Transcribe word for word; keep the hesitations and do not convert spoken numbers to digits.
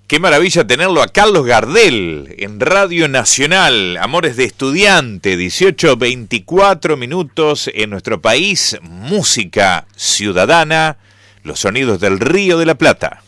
Qué maravilla tenerlo a Carlos Gardel en Radio Nacional. Amores de estudiante, dieciocho veinticuatro minutos en nuestro país. Música ciudadana, los sonidos del Río de la Plata.